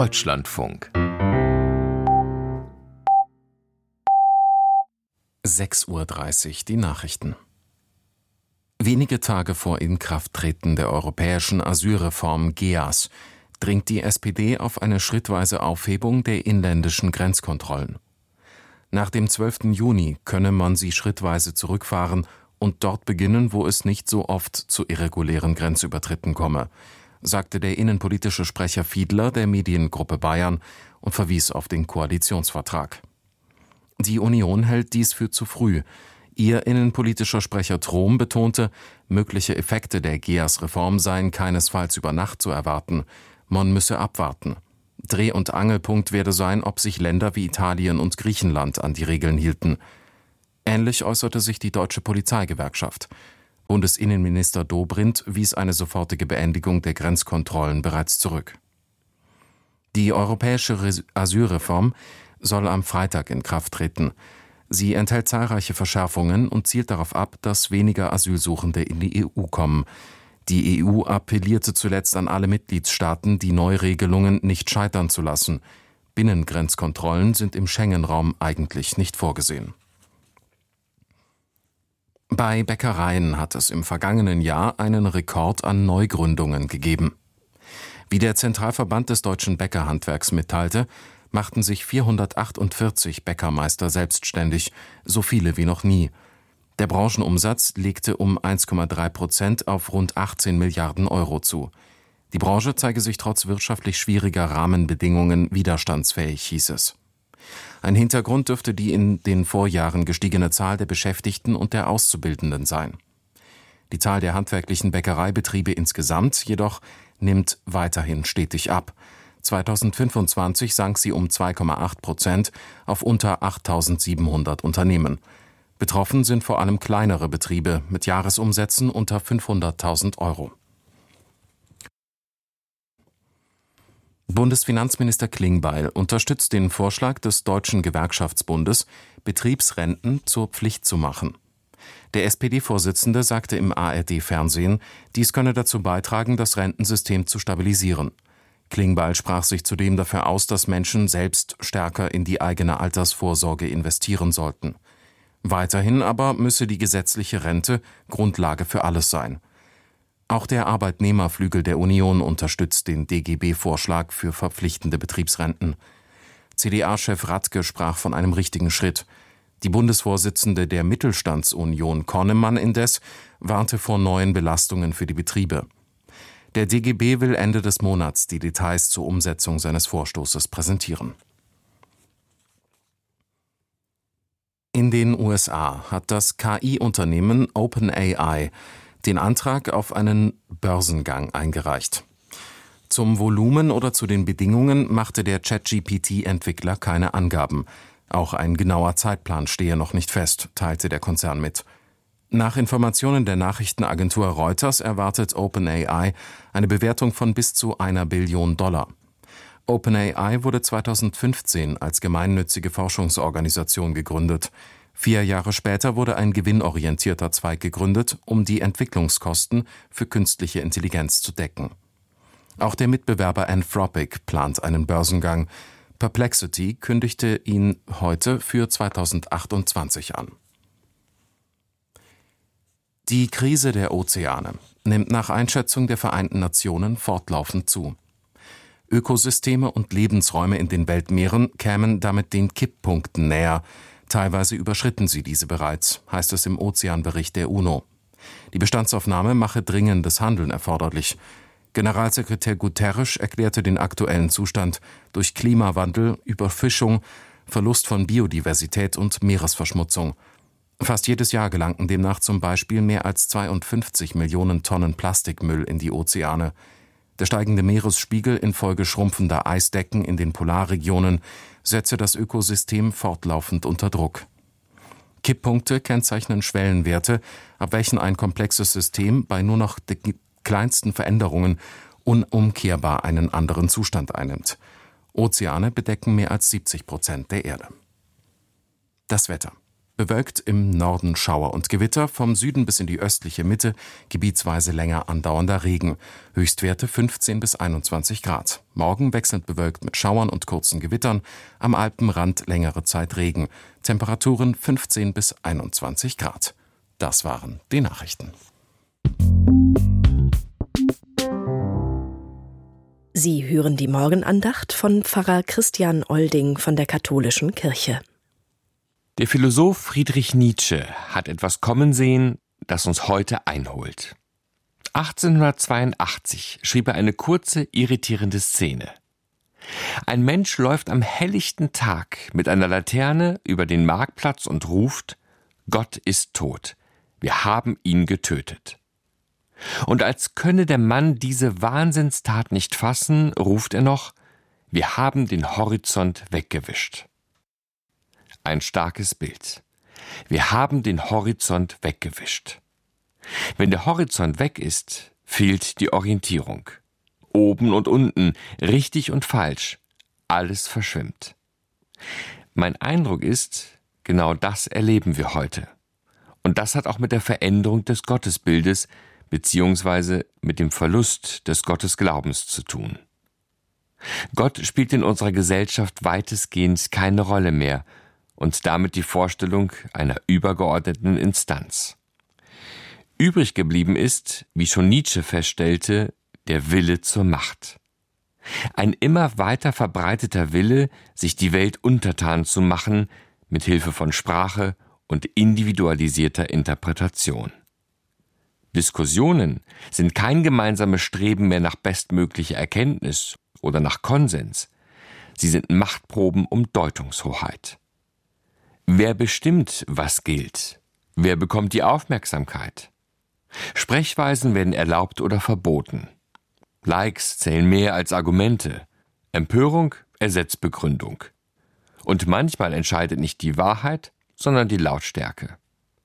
Deutschlandfunk 6:30 Uhr, die Nachrichten. Wenige Tage vor Inkrafttreten der europäischen Asylreform GEAS dringt die SPD auf eine schrittweise Aufhebung der inländischen Grenzkontrollen. Nach dem 12. Juni könne man sie schrittweise zurückfahren und dort beginnen, wo es nicht so oft zu irregulären Grenzübertritten komme, sagte der innenpolitische Sprecher Fiedler der Mediengruppe Bayern und verwies auf den Koalitionsvertrag. Die Union hält dies für zu früh. Ihr innenpolitischer Sprecher Trom betonte, mögliche Effekte der GEAS-Reform seien keinesfalls über Nacht zu erwarten. Man müsse abwarten. Dreh- und Angelpunkt werde sein, ob sich Länder wie Italien und Griechenland an die Regeln hielten. Ähnlich äußerte sich die Deutsche Polizeigewerkschaft. Bundesinnenminister Dobrindt wies eine sofortige Beendigung der Grenzkontrollen bereits zurück. Die europäische Asylreform soll am Freitag in Kraft treten. Sie enthält zahlreiche Verschärfungen und zielt darauf ab, dass weniger Asylsuchende in die EU kommen. Die EU appellierte zuletzt an alle Mitgliedstaaten, die Neuregelungen nicht scheitern zu lassen. Binnengrenzkontrollen sind im Schengen-Raum eigentlich nicht vorgesehen. Bei Bäckereien hat es im vergangenen Jahr einen Rekord an Neugründungen gegeben. Wie der Zentralverband des deutschen Bäckerhandwerks mitteilte, machten sich 448 Bäckermeister selbstständig, so viele wie noch nie. Der Branchenumsatz legte um 1,3% auf rund 18 Milliarden Euro zu. Die Branche zeige sich trotz wirtschaftlich schwieriger Rahmenbedingungen widerstandsfähig, hieß es. Ein Hintergrund dürfte die in den Vorjahren gestiegene Zahl der Beschäftigten und der Auszubildenden sein. Die Zahl der handwerklichen Bäckereibetriebe insgesamt jedoch nimmt weiterhin stetig ab. 2025 sank sie um 2,8% auf unter 8.700 Unternehmen. Betroffen sind vor allem kleinere Betriebe mit Jahresumsätzen unter 500.000 Euro. Bundesfinanzminister Klingbeil unterstützt den Vorschlag des Deutschen Gewerkschaftsbundes, Betriebsrenten zur Pflicht zu machen. Der SPD-Vorsitzende sagte im ARD-Fernsehen, dies könne dazu beitragen, das Rentensystem zu stabilisieren. Klingbeil sprach sich zudem dafür aus, dass Menschen selbst stärker in die eigene Altersvorsorge investieren sollten. Weiterhin aber müsse die gesetzliche Rente Grundlage für alles sein. Auch der Arbeitnehmerflügel der Union unterstützt den DGB-Vorschlag für verpflichtende Betriebsrenten. CDA-Chef Radke sprach von einem richtigen Schritt. Die Bundesvorsitzende der Mittelstandsunion Konnemann indes warnte vor neuen Belastungen für die Betriebe. Der DGB will Ende des Monats die Details zur Umsetzung seines Vorstoßes präsentieren. In den USA hat das KI-Unternehmen OpenAI den Antrag auf einen Börsengang eingereicht. Zum Volumen oder zu den Bedingungen machte der ChatGPT-Entwickler keine Angaben. Auch ein genauer Zeitplan stehe noch nicht fest, teilte der Konzern mit. Nach Informationen der Nachrichtenagentur Reuters erwartet OpenAI eine Bewertung von bis zu $1 Billion. OpenAI wurde 2015 als gemeinnützige Forschungsorganisation gegründet. 4 Jahre später wurde ein gewinnorientierter Zweig gegründet, um die Entwicklungskosten für künstliche Intelligenz zu decken. Auch der Mitbewerber Anthropic plant einen Börsengang. Perplexity kündigte ihn heute für 2028 an. Die Krise der Ozeane nimmt nach Einschätzung der Vereinten Nationen fortlaufend zu. Ökosysteme und Lebensräume in den Weltmeeren kämen damit den Kipppunkten näher. Teilweise überschritten sie diese bereits, heißt es im Ozeanbericht der UNO. Die Bestandsaufnahme mache dringendes Handeln erforderlich. Generalsekretär Guterres erklärte den aktuellen Zustand durch Klimawandel, Überfischung, Verlust von Biodiversität und Meeresverschmutzung. Fast jedes Jahr gelangten demnach zum Beispiel mehr als 52 Millionen Tonnen Plastikmüll in die Ozeane. Der steigende Meeresspiegel infolge schrumpfender Eisdecken in den Polarregionen setze das Ökosystem fortlaufend unter Druck. Kipppunkte kennzeichnen Schwellenwerte, ab welchen ein komplexes System bei nur noch den kleinsten Veränderungen unumkehrbar einen anderen Zustand einnimmt. Ozeane bedecken mehr als 70% der Erde. Das Wetter. Bewölkt im Norden Schauer und Gewitter, vom Süden bis in die östliche Mitte gebietsweise länger andauernder Regen. Höchstwerte 15 bis 21 Grad. Morgen wechselnd bewölkt mit Schauern und kurzen Gewittern, am Alpenrand längere Zeit Regen. Temperaturen 15 bis 21 Grad. Das waren die Nachrichten. Sie hören die Morgenandacht von Pfarrer Christian Olding von der Katholischen Kirche. Der Philosoph Friedrich Nietzsche hat etwas kommen sehen, das uns heute einholt. 1882 schrieb er eine kurze, irritierende Szene. Ein Mensch läuft am helllichten Tag mit einer Laterne über den Marktplatz und ruft: Gott ist tot, wir haben ihn getötet. Und als könne der Mann diese Wahnsinnstat nicht fassen, ruft er noch: Wir haben den Horizont weggewischt. Ein starkes Bild. Wir haben den Horizont weggewischt. Wenn der Horizont weg ist, fehlt die Orientierung. Oben und unten, richtig und falsch, alles verschwimmt. Mein Eindruck ist, genau das erleben wir heute. Und das hat auch mit der Veränderung des Gottesbildes beziehungsweise mit dem Verlust des Gottesglaubens zu tun. Gott spielt in unserer Gesellschaft weitestgehend keine Rolle mehr und damit die Vorstellung einer übergeordneten Instanz. Übrig geblieben ist, wie schon Nietzsche feststellte, der Wille zur Macht. Ein immer weiter verbreiteter Wille, sich die Welt untertan zu machen, mit Hilfe von Sprache und individualisierter Interpretation. Diskussionen sind kein gemeinsames Streben mehr nach bestmöglicher Erkenntnis oder nach Konsens. Sie sind Machtproben um Deutungshoheit. Wer bestimmt, was gilt? Wer bekommt die Aufmerksamkeit? Sprechweisen werden erlaubt oder verboten. Likes zählen mehr als Argumente. Empörung ersetzt Begründung. Und manchmal entscheidet nicht die Wahrheit, sondern die Lautstärke.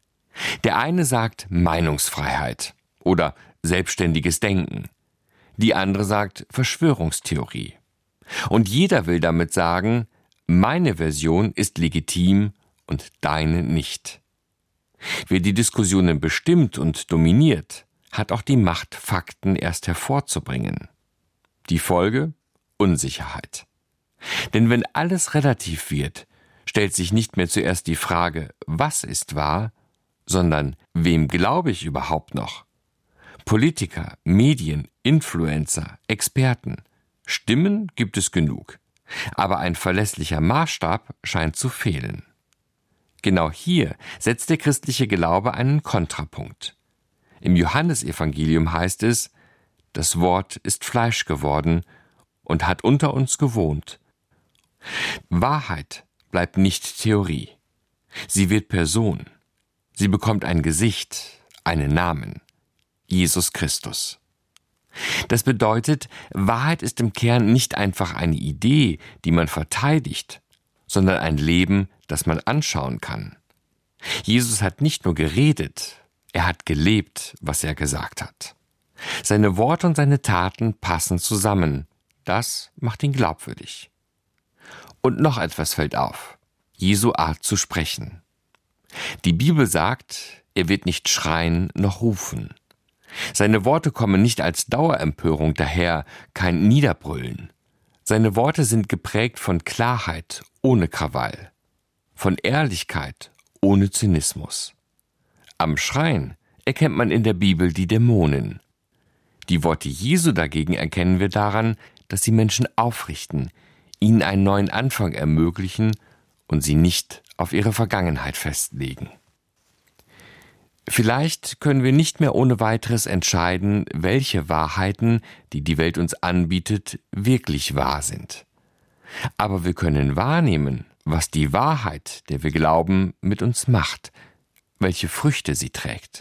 Der eine sagt Meinungsfreiheit oder selbstständiges Denken. Die andere sagt Verschwörungstheorie. Und jeder will damit sagen, meine Version ist legitim und deine nicht. Wer die Diskussionen bestimmt und dominiert, hat auch die Macht, Fakten erst hervorzubringen. Die Folge? Unsicherheit. Denn wenn alles relativ wird, stellt sich nicht mehr zuerst die Frage, was ist wahr, sondern wem glaube ich überhaupt noch? Politiker, Medien, Influencer, Experten. Stimmen gibt es genug. Aber ein verlässlicher Maßstab scheint zu fehlen. Genau hier setzt der christliche Glaube einen Kontrapunkt. Im Johannesevangelium heißt es: Das Wort ist Fleisch geworden und hat unter uns gewohnt. Wahrheit bleibt nicht Theorie. Sie wird Person. Sie bekommt ein Gesicht, einen Namen: Jesus Christus. Das bedeutet, Wahrheit ist im Kern nicht einfach eine Idee, die man verteidigt, sondern ein Leben, das man anschauen kann. Jesus hat nicht nur geredet, er hat gelebt, was er gesagt hat. Seine Worte und seine Taten passen zusammen. Das macht ihn glaubwürdig. Und noch etwas fällt auf: Jesu Art zu sprechen. Die Bibel sagt, er wird nicht schreien noch rufen. Seine Worte kommen nicht als Dauerempörung daher, kein Niederbrüllen. Seine Worte sind geprägt von Klarheit ohne Krawall, von Ehrlichkeit ohne Zynismus. Am Schreien erkennt man in der Bibel die Dämonen. Die Worte Jesu dagegen erkennen wir daran, dass sie Menschen aufrichten, ihnen einen neuen Anfang ermöglichen und sie nicht auf ihre Vergangenheit festlegen. Vielleicht können wir nicht mehr ohne weiteres entscheiden, welche Wahrheiten, die die Welt uns anbietet, wirklich wahr sind. Aber wir können wahrnehmen, was die Wahrheit, der wir glauben, mit uns macht, welche Früchte sie trägt.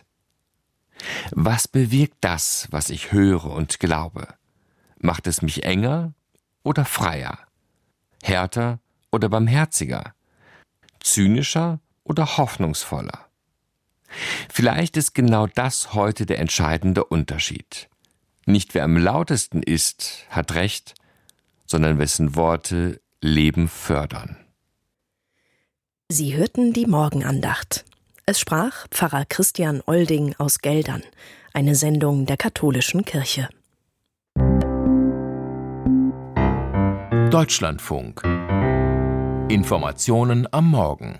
Was bewirkt das, was ich höre und glaube? Macht es mich enger oder freier? Härter oder barmherziger? Zynischer oder hoffnungsvoller? Vielleicht ist genau das heute der entscheidende Unterschied. Nicht wer am lautesten ist, hat Recht, sondern wessen Worte Leben fördern. Sie hörten die Morgenandacht. Es sprach Pfarrer Christian Olding aus Geldern, eine Sendung der katholischen Kirche. Deutschlandfunk. Informationen am Morgen.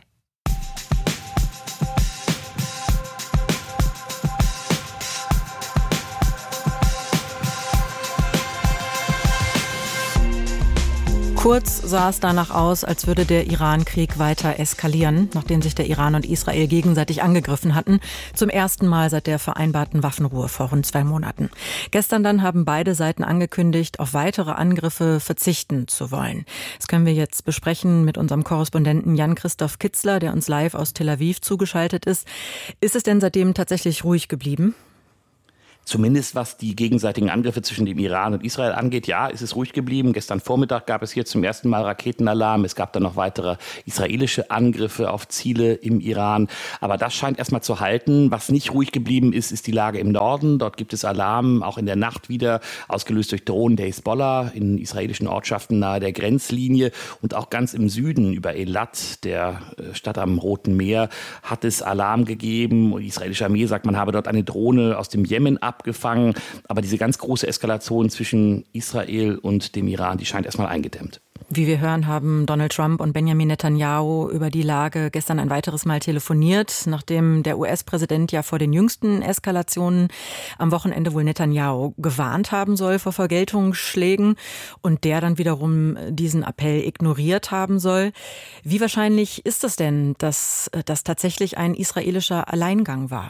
Kurz sah es danach aus, als würde der Iran-Krieg weiter eskalieren, nachdem sich der Iran und Israel gegenseitig angegriffen hatten. Zum ersten Mal seit der vereinbarten Waffenruhe vor rund 2 Monaten. Gestern dann haben beide Seiten angekündigt, auf weitere Angriffe verzichten zu wollen. Das können wir jetzt besprechen mit unserem Korrespondenten Jan-Christoph Kitzler, der uns live aus Tel Aviv zugeschaltet ist. Ist es denn seitdem tatsächlich ruhig geblieben? Zumindest was die gegenseitigen Angriffe zwischen dem Iran und Israel angeht, ja, ist es ruhig geblieben. Gestern Vormittag gab es hier zum ersten Mal Raketenalarm. Es gab dann noch weitere israelische Angriffe auf Ziele im Iran. Aber das scheint erstmal zu halten. Was nicht ruhig geblieben ist, ist die Lage im Norden. Dort gibt es Alarm, auch in der Nacht wieder, ausgelöst durch Drohnen der Hisbollah in israelischen Ortschaften nahe der Grenzlinie. Und auch ganz im Süden über Eilat, der Stadt am Roten Meer, hat es Alarm gegeben. Und die israelische Armee sagt, man habe dort eine Drohne aus dem Jemen abgefangen. Aber diese ganz große Eskalation zwischen Israel und dem Iran, die scheint erstmal eingedämmt. Wie wir hören, haben Donald Trump und Benjamin Netanyahu über die Lage gestern ein weiteres Mal telefoniert, nachdem der US-Präsident ja vor den jüngsten Eskalationen am Wochenende wohl Netanyahu gewarnt haben soll vor Vergeltungsschlägen und der dann wiederum diesen Appell ignoriert haben soll. Wie wahrscheinlich ist es denn, dass das tatsächlich ein israelischer Alleingang war?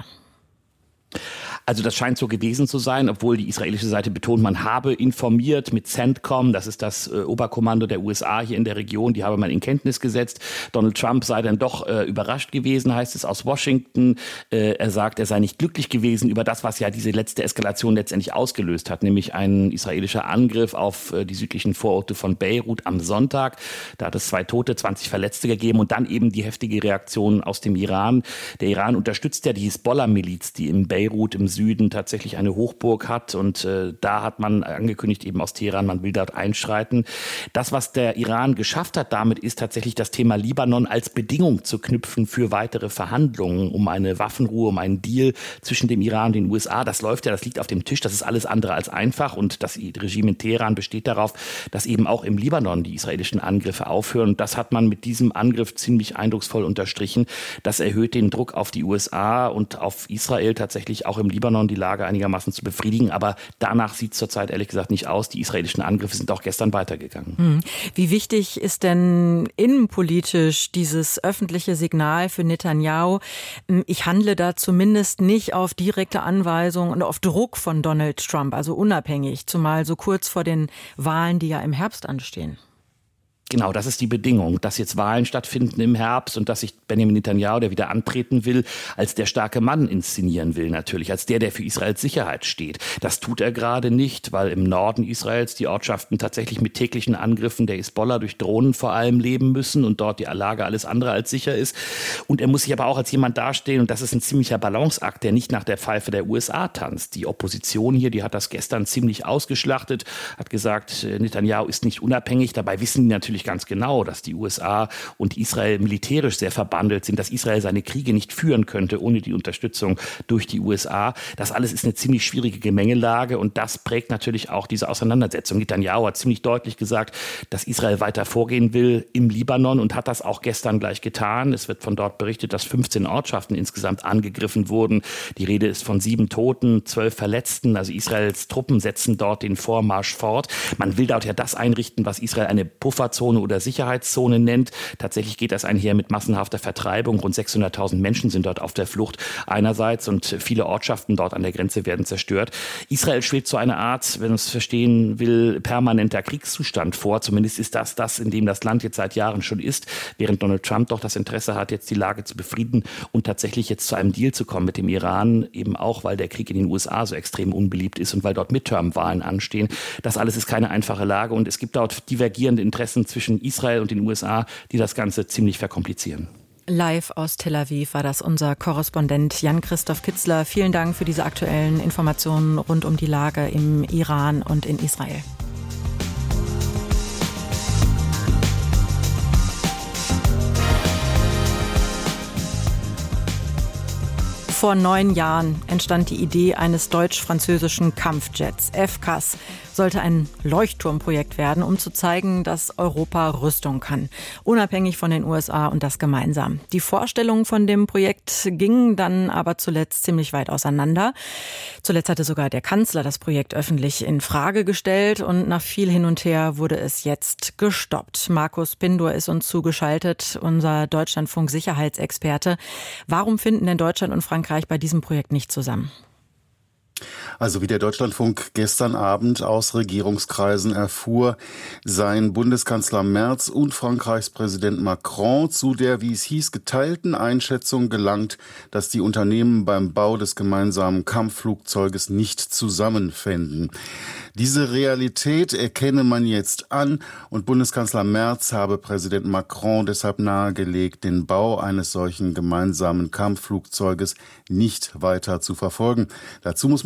Also das scheint so gewesen zu sein, obwohl die israelische Seite betont, man habe informiert mit CENTCOM, das ist das Oberkommando der USA hier in der Region, die habe man in Kenntnis gesetzt. Donald Trump sei dann doch überrascht gewesen, heißt es aus Washington. Er sagt, er sei nicht glücklich gewesen über das, was ja diese letzte Eskalation letztendlich ausgelöst hat, nämlich ein israelischer Angriff auf die südlichen Vororte von Beirut am Sonntag. Da hat es 2 Tote, 20 Verletzte gegeben und dann eben die heftige Reaktion aus dem Iran. Der Iran unterstützt ja die Hisbollah-Miliz, die in Beirut im Süden tatsächlich eine Hochburg hat und da hat man angekündigt, eben aus Teheran, man will dort einschreiten. Das, was der Iran geschafft hat damit, ist tatsächlich das Thema Libanon als Bedingung zu knüpfen für weitere Verhandlungen um eine Waffenruhe, um einen Deal zwischen dem Iran und den USA. Das läuft ja, das liegt auf dem Tisch, das ist alles andere als einfach und das Regime in Teheran besteht darauf, dass eben auch im Libanon die israelischen Angriffe aufhören. Und das hat man mit diesem Angriff ziemlich eindrucksvoll unterstrichen. Das erhöht den Druck auf die USA und auf Israel tatsächlich auch im Libanon die Lage einigermaßen zu befriedigen. Aber danach sieht es zurzeit ehrlich gesagt nicht aus. Die israelischen Angriffe sind auch gestern weitergegangen. Wie wichtig ist denn innenpolitisch dieses öffentliche Signal für Netanyahu? Ich handle da zumindest nicht auf direkte Anweisung und auf Druck von Donald Trump, also unabhängig, zumal so kurz vor den Wahlen, die ja im Herbst anstehen. Genau, das ist die Bedingung, dass jetzt Wahlen stattfinden im Herbst und dass sich Benjamin Netanyahu, der wieder antreten will, als der starke Mann inszenieren will natürlich, als der für Israels Sicherheit steht. Das tut er gerade nicht, weil im Norden Israels die Ortschaften tatsächlich mit täglichen Angriffen der Hisbollah durch Drohnen vor allem leben müssen und dort die Lage alles andere als sicher ist. Und er muss sich aber auch als jemand dastehen und das ist ein ziemlicher Balanceakt, der nicht nach der Pfeife der USA tanzt. Die Opposition hier, die hat das gestern ziemlich ausgeschlachtet, hat gesagt, Netanyahu ist nicht unabhängig. Dabei wissen die natürlich ganz genau, dass die USA und Israel militärisch sehr verbandelt sind, dass Israel seine Kriege nicht führen könnte ohne die Unterstützung durch die USA. Das alles ist eine ziemlich schwierige Gemengelage und das prägt natürlich auch diese Auseinandersetzung. Netanyahu hat ziemlich deutlich gesagt, dass Israel weiter vorgehen will im Libanon und hat das auch gestern gleich getan. Es wird von dort berichtet, dass 15 Ortschaften insgesamt angegriffen wurden. Die Rede ist von 7 Toten, 12 Verletzten. Also Israels Truppen setzen dort den Vormarsch fort. Man will dort ja das einrichten, was Israel eine Pufferzone oder Sicherheitszone nennt. Tatsächlich geht das einher mit massenhafter Vertreibung. Rund 600.000 Menschen sind dort auf der Flucht einerseits und viele Ortschaften dort an der Grenze werden zerstört. Israel schwebt so eine Art, wenn man es verstehen will, permanenter Kriegszustand vor. Zumindest ist das, in dem das Land jetzt seit Jahren schon ist, während Donald Trump doch das Interesse hat, jetzt die Lage zu befrieden und tatsächlich jetzt zu einem Deal zu kommen mit dem Iran, eben auch, weil der Krieg in den USA so extrem unbeliebt ist und weil dort Midterm-Wahlen anstehen. Das alles ist keine einfache Lage und es gibt dort divergierende Interessen zwischen Israel und den USA, die das Ganze ziemlich verkomplizieren. Live aus Tel Aviv war das unser Korrespondent Jan-Christoph Kitzler. Vielen Dank für diese aktuellen Informationen rund um die Lage im Iran und in Israel. Vor 9 Jahren entstand die Idee eines deutsch-französischen Kampfjets. FCAS sollte ein Leuchtturmprojekt werden, um zu zeigen, dass Europa Rüstung kann. Unabhängig von den USA und das gemeinsam. Die Vorstellungen von dem Projekt gingen dann aber zuletzt ziemlich weit auseinander. Zuletzt hatte sogar der Kanzler das Projekt öffentlich in Frage gestellt und nach viel hin und her wurde es jetzt gestoppt. Markus Pindur ist uns zugeschaltet, unser Deutschlandfunk-Sicherheitsexperte. Warum finden denn Deutschland und Frankreich bei diesem Projekt nicht zusammen? Also wie der Deutschlandfunk gestern Abend aus Regierungskreisen erfuhr, seien Bundeskanzler Merz und Frankreichs Präsident Macron zu der, wie es hieß, geteilten Einschätzung gelangt, dass die Unternehmen beim Bau des gemeinsamen Kampfflugzeuges nicht zusammenfänden. Diese Realität erkenne man jetzt an und Bundeskanzler Merz habe Präsident Macron deshalb nahegelegt, den Bau eines solchen gemeinsamen Kampfflugzeuges nicht weiter zu verfolgen. Dazu muss